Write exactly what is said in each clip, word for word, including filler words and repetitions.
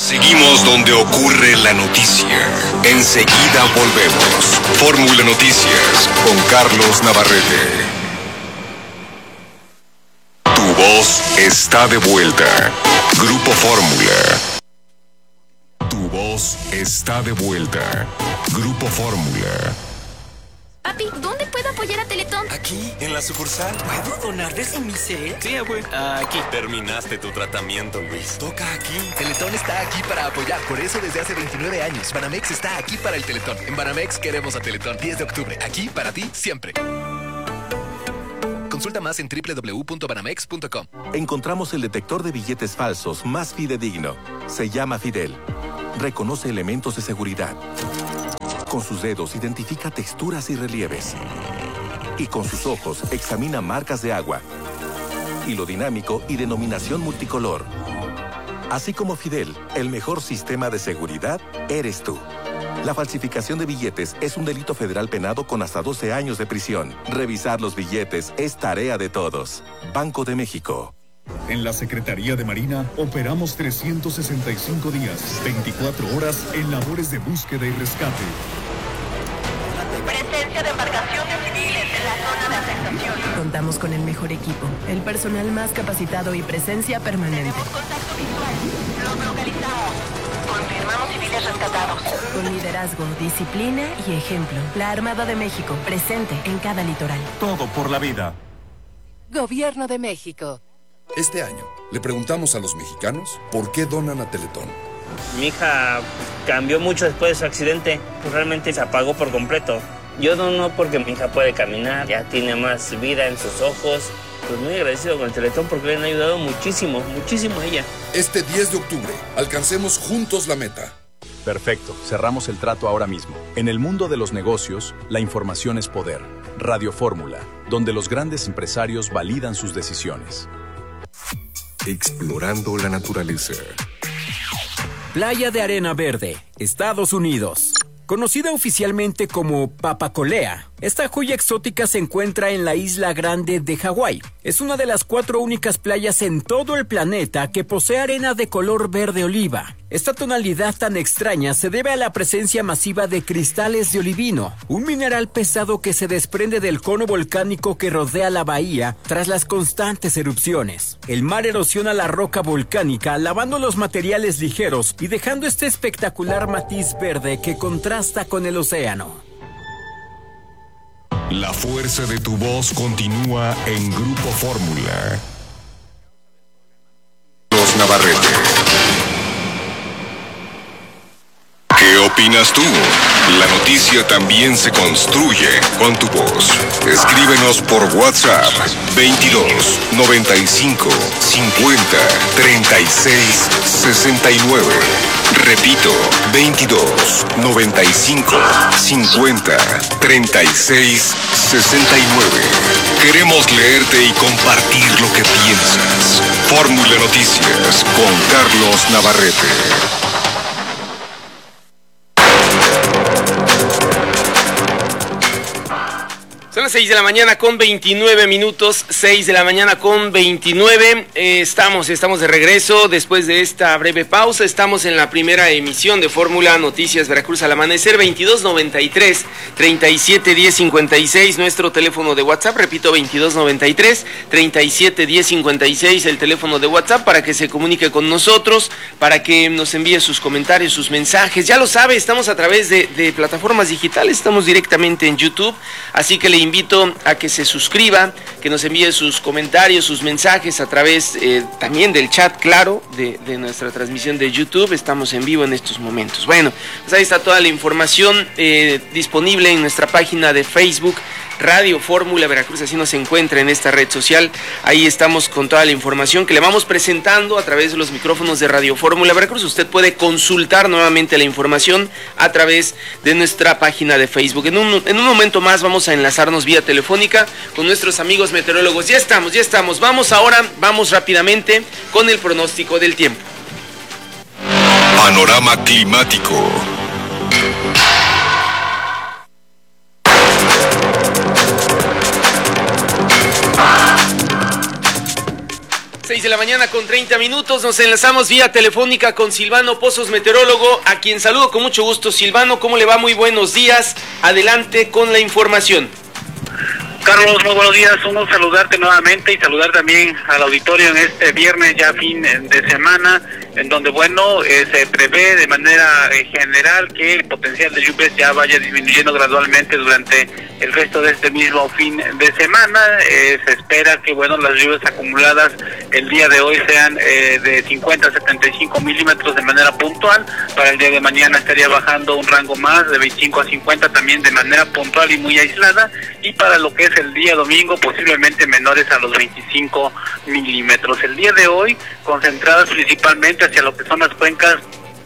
Seguimos donde ocurre la noticia. Enseguida volvemos. Fórmula Noticias con Carlos Navarrete. Tu voz está de vuelta. Grupo Fórmula. Tu voz está de vuelta. Grupo Fórmula. Papi, ¿dónde puedo apoyar a Teletón? Aquí, en la sucursal. ¿Puedo donar desde mi cel? Sí, abue. Aquí. Terminaste tu tratamiento, Luis. Toca aquí. Teletón está aquí para apoyar. Por eso desde hace veintinueve años, Banamex está aquí para el Teletón. En Banamex queremos a Teletón. diez de octubre. Aquí para ti, siempre. Consulta más en doble u doble u doble u punto banamex punto com. Encontramos el detector de billetes falsos más fidedigno. Se llama Fidel. Reconoce elementos de seguridad. Con sus dedos identifica texturas y relieves. Y con sus ojos examina marcas de agua. Hilo dinámico y denominación multicolor. Así como Fidel, el mejor sistema de seguridad eres tú. La falsificación de billetes es un delito federal penado con hasta doce años de prisión. Revisar los billetes es tarea de todos. Banco de México. En la Secretaría de Marina operamos trescientos sesenta y cinco días, veinticuatro horas en labores de búsqueda y rescate. Presencia de embarcaciones civiles en la zona de afectación. Contamos con el mejor equipo, el personal más capacitado y presencia permanente. Tenemos contacto visual. Los localizamos. Confirmamos civiles rescatados. Con liderazgo, disciplina y ejemplo. La Armada de México, presente en cada litoral. Todo por la vida. Gobierno de México. Este año le preguntamos a los mexicanos por qué donan a Teletón. Mi hija cambió mucho después de su accidente, pues realmente se apagó por completo. Yo dono porque mi hija puede caminar, ya tiene más vida en sus ojos. Pues muy agradecido con el Teletón porque le han ayudado muchísimo, muchísimo a ella. Este diez de octubre, alcancemos juntos la meta. Perfecto, cerramos el trato ahora mismo. En el mundo de los negocios, la información es poder. Radio Fórmula, donde los grandes empresarios validan sus decisiones. Explorando la naturaleza. Playa de Arena Verde, Estados Unidos. Conocida oficialmente como Papacolea, esta joya exótica se encuentra en la Isla Grande de Hawái. Es una de las cuatro únicas playas en todo el planeta que posee arena de color verde oliva. Esta tonalidad tan extraña se debe a la presencia masiva de cristales de olivino, un mineral pesado que se desprende del cono volcánico que rodea la bahía tras las constantes erupciones. El mar erosiona la roca volcánica, lavando los materiales ligeros y dejando este espectacular matiz verde que contrasta con el océano. La fuerza de tu voz continúa en Grupo Fórmula. Los Navarrete. ¿Qué opinas tú? La noticia también se construye con tu voz. Escríbenos por WhatsApp veintidós, noventa y cinco, cincuenta, treinta y seis, sesenta y nueve. Repito, veintidós, noventa y cinco, cincuenta, treinta y seis, sesenta y nueve. Queremos leerte y compartir lo que piensas. Fórmula Noticias con Carlos Navarrete. Son las seis de la mañana con veintinueve minutos, seis de la mañana con veintinueve. Eh, estamos, estamos de regreso después de esta breve pausa. Estamos en la primera emisión de Fórmula Noticias Veracruz al amanecer, veintidós noventa y tres, treinta y siete diez cincuenta y seis, nuestro teléfono de WhatsApp, repito, veintidós noventa y tres, treinta y siete diez cincuenta y seis, el teléfono de WhatsApp para que se comunique con nosotros, para que nos envíe sus comentarios, sus mensajes. Ya lo sabe, estamos a través de, de plataformas digitales, estamos directamente en YouTube, así que le invito a que se suscriba, que nos envíe sus comentarios, sus mensajes a través eh, también del chat, claro, de, de nuestra transmisión de YouTube. Estamos en vivo en estos momentos. Bueno, pues ahí está toda la información eh, disponible en nuestra página de Facebook, Radio Fórmula Veracruz, así nos encuentra en esta red social. Ahí estamos con toda la información que le vamos presentando a través de los micrófonos de Radio Fórmula Veracruz. Usted puede consultar nuevamente la información a través de nuestra página de Facebook. En un, en un momento más vamos a enlazarnos vía telefónica con nuestros amigos meteorólogos. Ya estamos, ya estamos. Vamos ahora, vamos rápidamente con el pronóstico del tiempo. Panorama climático. seis de la mañana con treinta minutos. Nos enlazamos vía telefónica con Silvano Pozos, meteorólogo, a quien saludo con mucho gusto. Silvano, ¿cómo le va? Muy buenos días. Adelante con la información. Carlos, muy buenos días. Uno, saludarte nuevamente y saludar también al auditorio en este viernes, ya fin de semana, en donde, bueno, eh, se prevé de manera eh, general que el potencial de lluvias ya vaya disminuyendo gradualmente durante el resto de este mismo fin de semana. Eh, se espera que, bueno, las lluvias acumuladas el día de hoy sean eh, de cincuenta a setenta y cinco milímetros de manera puntual. Para el día de mañana estaría bajando un rango más de veinticinco a cincuenta también de manera puntual y muy aislada. Y para lo que es el día domingo, posiblemente menores a los veinticinco milímetros. El día de hoy, concentradas principalmente hacia lo que son las cuencas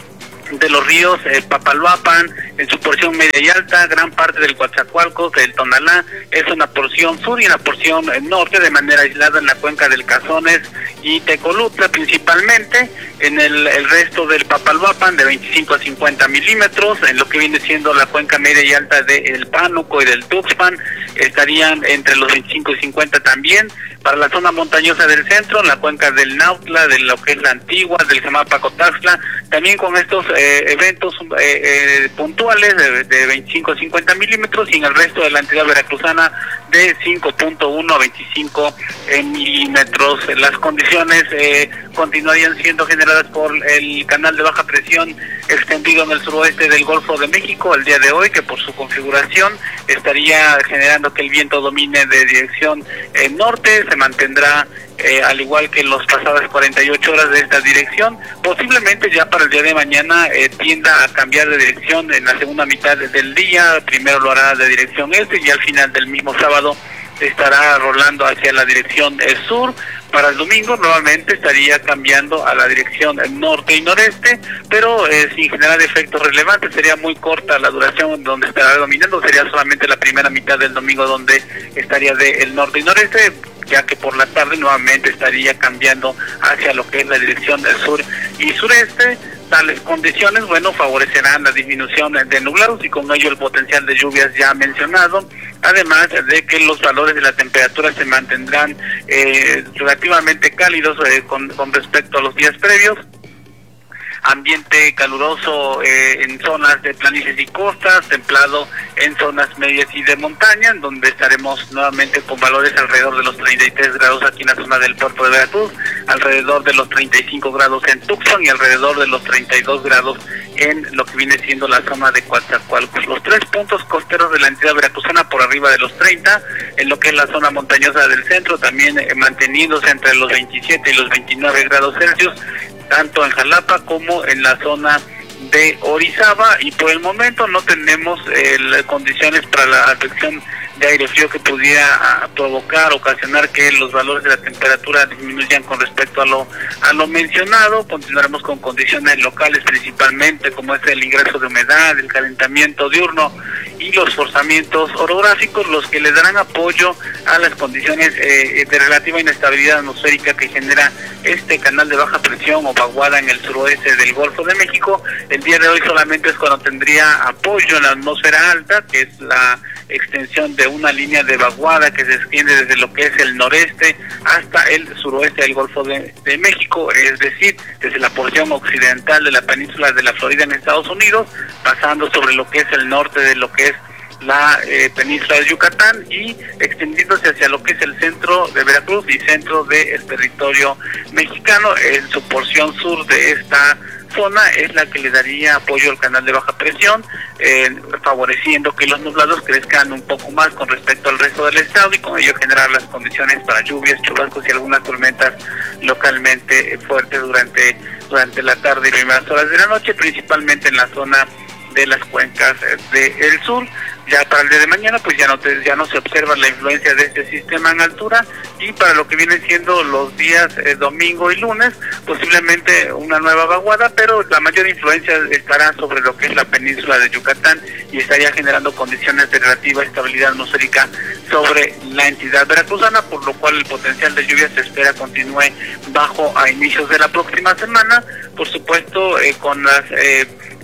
de los ríos eh, Papaloapan, en su porción media y alta, gran parte del Coatzacoalcos, del Tonalá, es una porción sur y una porción eh, norte, de manera aislada en la cuenca del Cazones y Tecolutla principalmente. En el, el resto del Papaloapan, de veinticinco a cincuenta milímetros, en lo que viene siendo la cuenca media y alta del Pánuco y del Tuxpan, estarían entre los veinticinco y cincuenta también. Para la zona montañosa del centro, en la cuenca del Nautla, de lo que es la Antigua, del Jamapacotaxtla, también con estos eh, eventos eh, eh, puntuales de, de veinticinco a cincuenta milímetros, y en el resto de la entidad veracruzana de cinco punto uno a veinticinco eh, milímetros. Las condiciones eh, continuarían siendo generadas por el canal de baja presión extendido en el suroeste del Golfo de México el día de hoy, que por su configuración estaría generando que el viento domine de dirección eh, norte. Se mantendrá eh, al igual que en las pasadas cuarenta y ocho horas de esta dirección. Posiblemente ya para el día de mañana eh, tienda a cambiar de dirección en la segunda mitad del día. Primero lo hará de dirección este y al final del mismo sábado estará rolando hacia la dirección eh, sur. Para el domingo nuevamente estaría cambiando a la dirección norte y noreste, pero eh, sin generar efectos relevantes. Sería muy corta la duración donde estará dominando, sería solamente la primera mitad del domingo donde estaría del norte y noreste, ya que por la tarde nuevamente estaría cambiando hacia lo que es la dirección del sur y sureste. Tales condiciones, bueno, favorecerán la disminución de nublados y con ello el potencial de lluvias ya mencionado, además de que los valores de la temperatura se mantendrán eh, relativamente cálidos eh, con, con respecto a los días previos. Ambiente caluroso eh, en zonas de planicies y costas, templado en zonas medias y de montaña, en donde estaremos nuevamente con valores alrededor de los treinta y tres grados aquí en la zona del puerto de Veracruz, alrededor de los treinta y cinco grados en Tuxpan y alrededor de los treinta y dos grados en lo que viene siendo la zona de Coatzacoalcos. Los tres puntos costeros de la entidad veracruzana por arriba de los treinta, en lo que es la zona montañosa del centro, también eh, manteniéndose entre los veintisiete y los veintinueve grados Celsius, tanto en Jalapa como en la zona de Orizaba, y por el momento no tenemos eh, las condiciones para la afección de aire frío que pudiera uh, provocar, ocasionar que los valores de la temperatura disminuyan con respecto a lo a lo mencionado. Continuaremos con condiciones locales principalmente, como es el ingreso de humedad, el calentamiento diurno y los forzamientos orográficos, los que le darán apoyo a las condiciones eh, de relativa inestabilidad atmosférica que genera este canal de baja presión o vaguada en el suroeste del Golfo de México. El día de hoy solamente es cuando tendría apoyo en la atmósfera alta, que es la extensión de una línea de vaguada que se extiende desde lo que es el noreste hasta el suroeste del Golfo de, de México, es decir, desde la porción occidental de la península de la Florida en Estados Unidos, pasando sobre lo que es el norte de lo que es la eh, península de Yucatán y extendiéndose hacia lo que es el centro de Veracruz y centro del territorio mexicano. En su porción sur de esta zona es la que le daría apoyo al canal de baja presión, eh, favoreciendo que los nublados crezcan un poco más con respecto al resto del estado y con ello generar las condiciones para lluvias, chubascos y algunas tormentas localmente fuertes durante durante la tarde y primeras horas de la noche, principalmente en la zona de las cuencas del sur. Ya para el día de mañana pues ya no te, ya no se observa la influencia de este sistema en altura, y para lo que vienen siendo los días eh, domingo y lunes posiblemente una nueva vaguada, pero la mayor influencia estará sobre lo que es la península de Yucatán y estaría generando condiciones de relativa estabilidad atmosférica sobre la entidad veracruzana, por lo cual el potencial de lluvia se espera continúe bajo a inicios de la próxima semana, por supuesto eh, con las eh,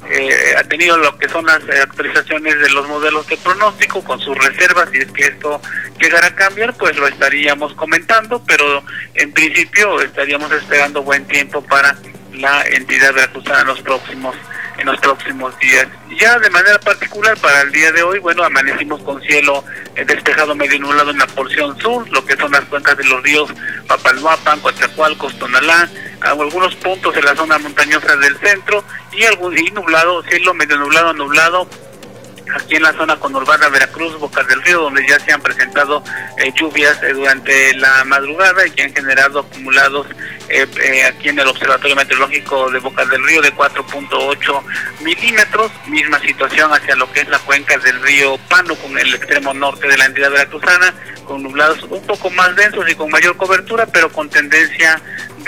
eh, ha tenido lo que son las eh, actualizaciones de los modelos de pronóstico con sus reservas. Si es que esto llegara a cambiar, pues lo estaríamos comentando, pero en principio estaríamos esperando buen tiempo para la entidad veracruzana en los próximos en los próximos días. Ya de manera particular para el día de hoy, bueno, amanecimos con cielo eh, despejado medio nublado en la porción sur, lo que son las cuencas de los ríos Papalhuapan, Coatzacoalcos, Tonalá, algunos puntos en la zona montañosa del centro y algún y nublado, cielo medio nublado, nublado aquí en la zona conurbana Veracruz, Bocas del Río, donde ya se han presentado eh, lluvias eh, durante la madrugada y que han generado acumulados eh, eh, aquí en el Observatorio Meteorológico de Bocas del Río de cuatro punto ocho milímetros. Misma situación hacia lo que es la cuenca del río Pano, con el extremo norte de la entidad veracruzana, con nublados un poco más densos y con mayor cobertura, pero con tendencia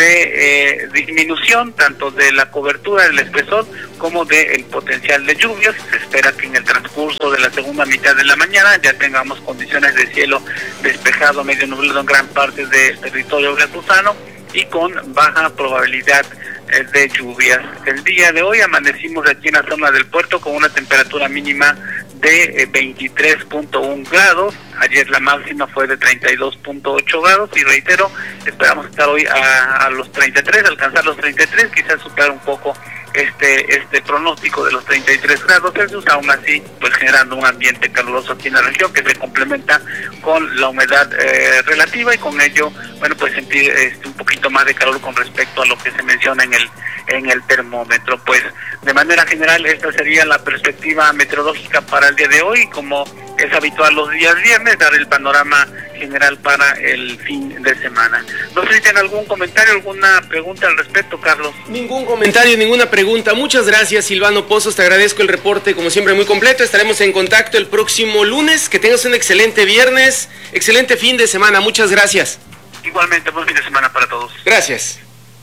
de eh, disminución tanto de la cobertura del espesor como del potencial de lluvias. Se espera que en el transcurso de la segunda mitad de la mañana ya tengamos condiciones de cielo despejado, medio nublado en gran parte del territorio veracruzano y con baja probabilidad eh, de lluvias. El día de hoy amanecimos aquí en la zona del puerto con una temperatura mínima de eh, veintitrés punto uno grados. Ayer la máxima fue de treinta y dos punto ocho grados y reitero, esperamos estar hoy a, a los treinta y tres, alcanzar los treinta y tres, quizás superar un poco este este pronóstico de los treinta y tres grados Celsius, aún así pues generando un ambiente caluroso aquí en la región que se complementa con la humedad eh, relativa y con ello, bueno, pues sentir este, un poquito más de calor con respecto a lo que se menciona en el en el termómetro. Pues de manera general esta sería la perspectiva meteorológica para el día de hoy. Como es habitual los días viernes, dar el panorama general para el fin de semana. No sé si tienen algún comentario, alguna pregunta al respecto, Carlos. Ningún comentario, ninguna pregunta. Muchas gracias, Silvano Pozos, te agradezco el reporte como siempre muy completo. Estaremos en contacto el próximo lunes. Que tengas un excelente viernes, excelente fin de semana. Muchas gracias. Igualmente, buen fin de semana para todos. Gracias.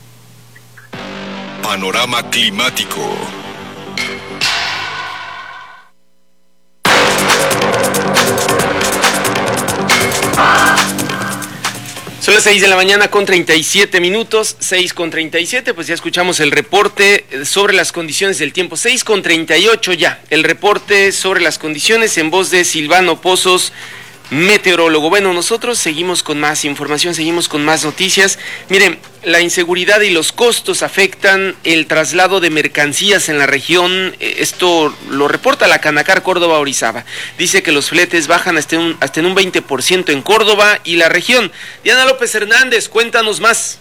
Panorama climático. Son las seis de la mañana con treinta y siete minutos, seis con treinta y siete, pues ya escuchamos el reporte sobre las condiciones del tiempo. Seis con treinta y ocho ya, el reporte sobre las condiciones en voz de Silvano Pozos, meteorólogo. Bueno, nosotros seguimos con más información, seguimos con más noticias. Miren, la inseguridad y los costos afectan el traslado de mercancías en la región. Esto lo reporta la Canacar Córdoba Orizaba. Dice que los fletes bajan hasta un, hasta en un veinte por ciento en Córdoba y la región. Diana López Hernández, cuéntanos más.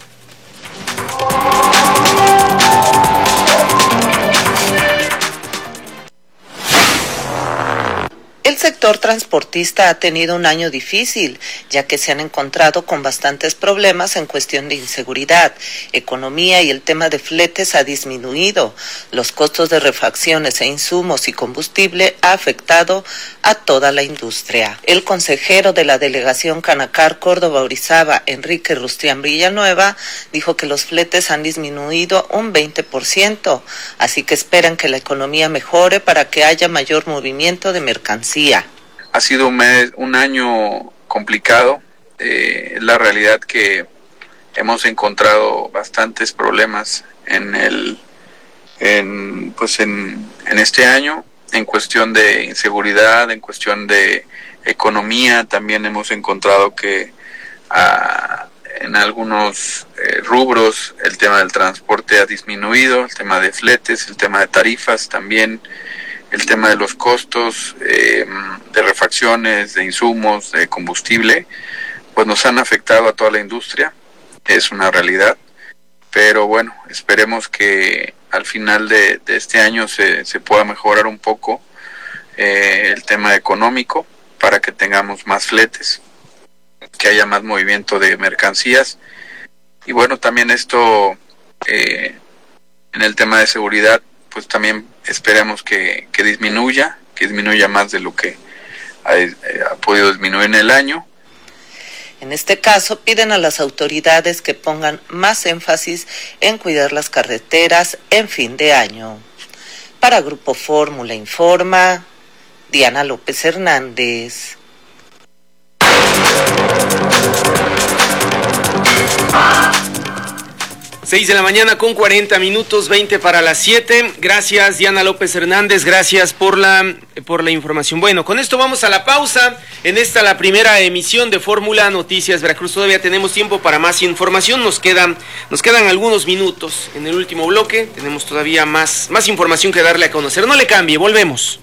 El sector transportista ha tenido un año difícil, ya que se han encontrado con bastantes problemas en cuestión de inseguridad, economía y el tema de fletes ha disminuido. Los costos de refacciones e insumos y combustible ha afectado a toda la industria. El consejero de la delegación Canacar Córdoba Orizaba, Enrique Rustián Villanueva, dijo que los fletes han disminuido un veinte por ciento, así que esperan que la economía mejore para que haya mayor movimiento de mercancías. Ha sido un, mes, un año complicado, eh, la realidad que hemos encontrado bastantes problemas en el en pues en, en este año, en cuestión de inseguridad, en cuestión de economía. También hemos encontrado que ah, en algunos eh, rubros el tema del transporte ha disminuido, el tema de fletes, el tema de tarifas también, el tema de los costos eh, de refacciones, de insumos, de combustible, pues nos han afectado a toda la industria, es una realidad, pero bueno, esperemos que al final de, de este año se, se pueda mejorar un poco eh, el tema económico para que tengamos más fletes, que haya más movimiento de mercancías, y bueno, también esto eh, en el tema de seguridad, pues también esperemos que, que disminuya, que disminuya más de lo que ha, eh, ha podido disminuir en el año. En este caso, piden a las autoridades que pongan más énfasis en cuidar las carreteras en fin de año. Para Grupo Fórmula informa Diana López Hernández. seis de la mañana con cuarenta minutos, veinte para las siete. Gracias, Diana López Hernández, gracias por la, por la información. Bueno, con esto vamos a la pausa. En esta, la primera emisión de Fórmula Noticias Veracruz. Todavía tenemos tiempo para más información. Nos quedan, nos quedan algunos minutos en el último bloque. Tenemos todavía más, más información que darle a conocer. No le cambie, volvemos.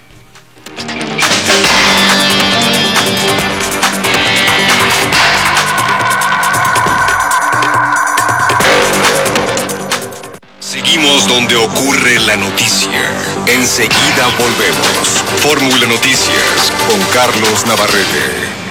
Seguimos donde ocurre la noticia. Enseguida volvemos. Fórmula Noticias con Carlos Navarrete.